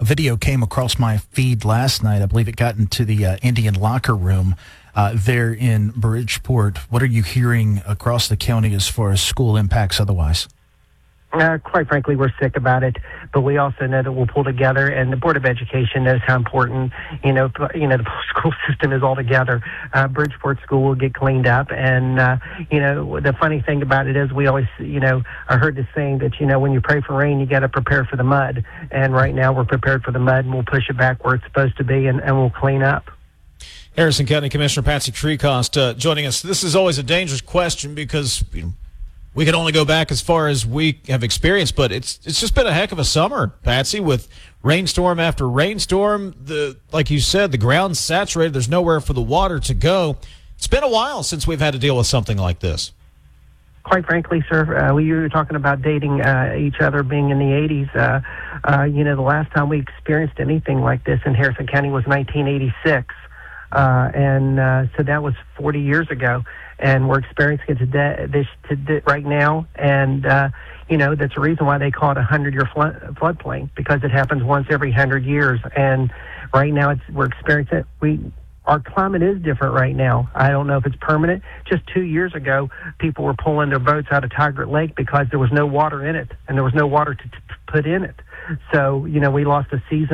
video came across my feed last night. I believe it got into the Indian locker room there in Bridgeport. What are you hearing across the county as far as school impacts otherwise? Quite frankly, we're sick about it, but we also know that we'll pull together, and the Board of Education knows how important, the school system is all together. Bridgeport School will get cleaned up, and, the funny thing about it is we always, I heard this saying that, when you pray for rain, you got to prepare for the mud, and right now we're prepared for the mud, and we'll push it back where it's supposed to be, and we'll clean up. Harrison County Commissioner Patsy Trecost joining us. This is always a dangerous question because, we can only go back as far as we have experienced, but it's just been a heck of a summer, Patsy, with rainstorm after rainstorm. Like you said, the ground's saturated. There's nowhere for the water to go. It's been a while since we've had to deal with something like this. Quite frankly, sir, we were talking about dating each other being in the 80s. The last time we experienced anything like this in Harrison County was 1986. So that was 40 years ago. And we're experiencing it today, right now. And, that's the reason why they call it a 100-year floodplain, because it happens once every 100 years. And right now we're experiencing it. Our climate is different right now. I don't know if it's permanent. Just 2 years ago, people were pulling their boats out of Tigard Lake because there was no water in it, and there was no water to put in it. So, we lost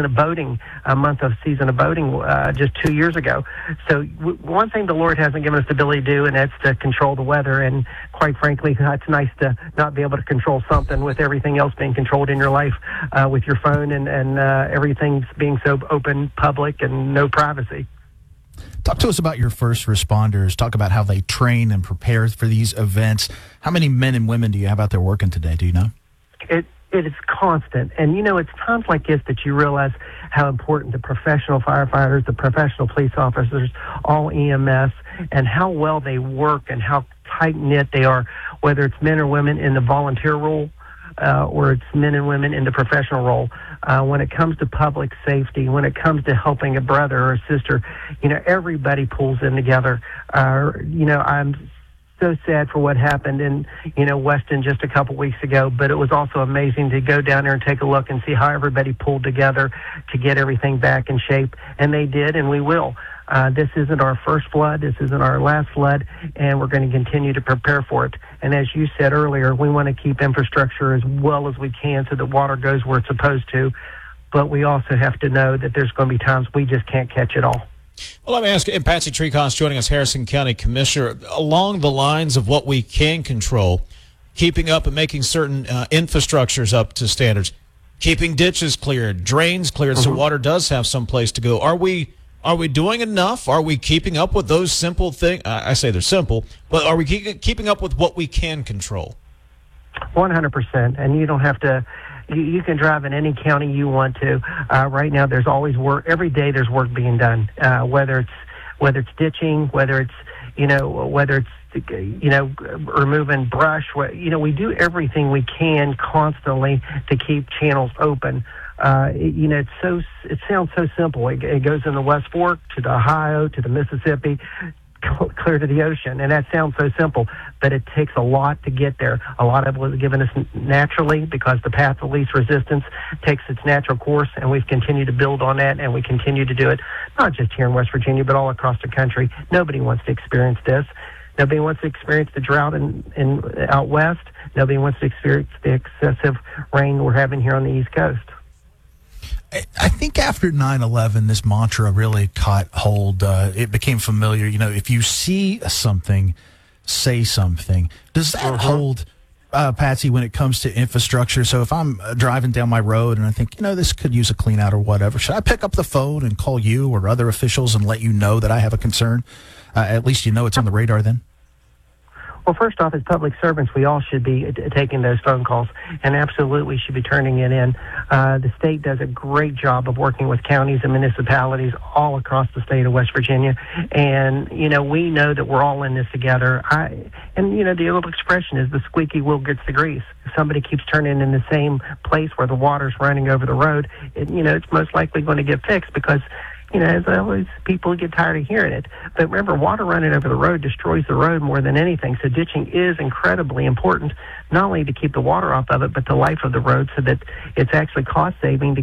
a month of season of boating just 2 years ago. So one thing the Lord hasn't given us the ability to do, and that's to control the weather. And quite frankly, it's nice to not be able to control something with everything else being controlled in your life with your phone and everything being so open, public, and no privacy. Talk to us about your first responders. Talk about how they train and prepare for these events. How many men and women do you have out there working today? Do you know? It is constant. And, it's times like this that you realize how important the professional firefighters, the professional police officers, all EMS, and how well they work and how tight-knit they are, whether it's men or women in the volunteer role or it's men and women in the professional role. When it comes to public safety, when it comes to helping a brother or a sister, everybody pulls in together. I'm so sad for what happened in, Weston just a couple weeks ago, but it was also amazing to go down there and take a look and see how everybody pulled together to get everything back in shape. And they did, and we will. This isn't our first flood. This isn't our last flood, and we're going to continue to prepare for it. And as you said earlier, we want to keep infrastructure as well as we can so that water goes where it's supposed to. But we also have to know that there's going to be times we just can't catch it all. Well, let me ask you, and Patsy Trecost joining us, Harrison County Commissioner, along the lines of what we can control, keeping up and making certain infrastructures up to standards, keeping ditches cleared, drains cleared, so water does have some place to go. Are we doing enough? Are we keeping up with those simple things? I say they're simple, but are we keeping up with what we can control? 100%, and you don't have to. You can drive in any county you want to. Right now, there's always work. Every day, there's work being done. Whether it's ditching, whether it's removing brush. We do everything we can constantly to keep channels open. It sounds so simple. It goes in the West Fork to the Ohio to the Mississippi, clear to the ocean, and that sounds so simple, but it takes a lot to get there. A lot of it was given us naturally because the path of least resistance takes its natural course, and we've continued to build on that, and we continue to do it, not just here in West Virginia, but all across the country. Nobody wants to experience this. Nobody wants to experience the drought in out west. Nobody wants to experience the excessive rain we're having here on the East Coast. I think after 9/11, this mantra really caught hold. It became familiar. If you see something, say something. Does that hold, Patsy, when it comes to infrastructure? So if I'm driving down my road and I think, this could use a clean out or whatever, should I pick up the phone and call you or other officials and let you know that I have a concern? At least it's on the radar then? Well, first off, as public servants, we all should be taking those phone calls and absolutely should be turning it in. The state does a great job of working with counties and municipalities all across the state of West Virginia. And, we know that we're all in this together. The old expression is the squeaky wheel gets the grease. If somebody keeps turning in the same place where the water's running over the road, it's most likely going to get fixed because as always, people get tired of hearing it. But remember, water running over the road destroys the road more than anything. So ditching is incredibly important, not only to keep the water off of it, but the life of the road so that it's actually cost-saving to